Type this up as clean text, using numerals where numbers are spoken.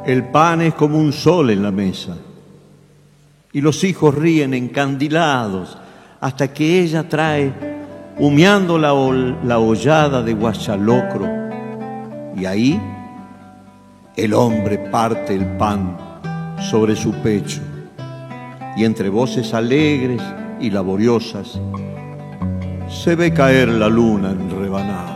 El pan es como un sol en la mesa. Y los hijos ríen encandilados hasta que ella trae, humeando la hollada de guachalocro. Y ahí el hombre parte el pan sobre su pecho. Y entre voces alegres y laboriosas se ve caer la luna en rebanadas.